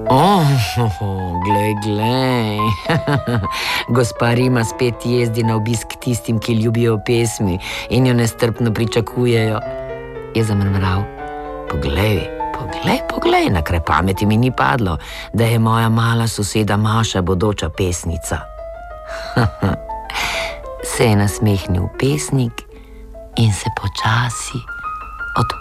Glej. Gospa Rima spet jezdi na obisk tistim, ki ljubijo pesmi in jo nestrpno pričakujejo. Je zamrmral. Poglej, na kraj pameti mi ni padlo, da je moja mala soseda Maša bodoča pesnica. Se je nasmehnil pesnik in se počasi odpravil.